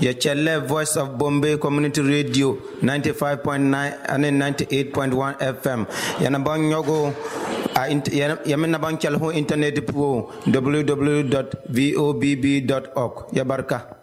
ya chelle Voice of Bombay Community Radio 95.9 and 98.1 FM yana ban yogo yamina ban chalho internet po www.vobb.org ya barka.